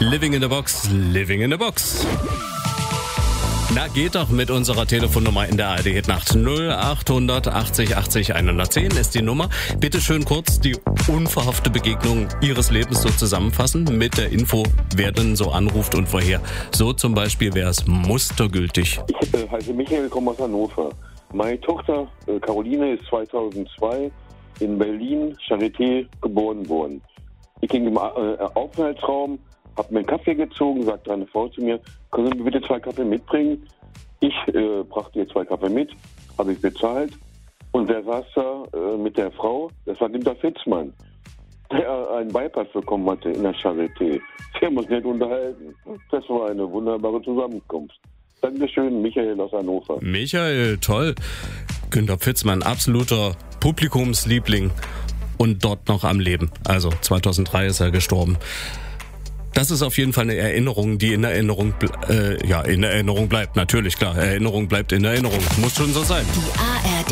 Living in the Box, Living in the Box. Na, geht doch mit unserer Telefonnummer in der ARD-Hitnacht. 0800 80 80 110 ist die Nummer. Bitte schön kurz die unverhoffte Begegnung Ihres Lebens so zusammenfassen mit der Info, wer denn so anruft und woher. So zum Beispiel wäre es mustergültig. Ich heiße Michael, komme aus Hannover. Meine Tochter Caroline ist 2002 in Berlin, Charité, geboren worden. Ich ging im Aufenthaltsraum, habe mir einen Kaffee gezogen, sagte eine Frau zu mir, können Sie mir bitte 2 Kaffee mitbringen? Ich brachte ihr 2 Kaffee mit, habe ich bezahlt. Und wer saß da mit der Frau? Das war Günter Fitzmann, der einen Bypass bekommen hatte in der Charité. Wir haben uns nicht unterhalten. Das war eine wunderbare Zusammenkunft. Dankeschön, Michael aus Hannover. Michael, toll. Günter Fitzmann, absoluter Publikumsliebling und dort noch am Leben. Also 2003 ist er gestorben. Das ist auf jeden Fall eine Erinnerung, die in Erinnerung bleibt. Natürlich, klar. Erinnerung bleibt in Erinnerung. Muss schon so sein. Die ARD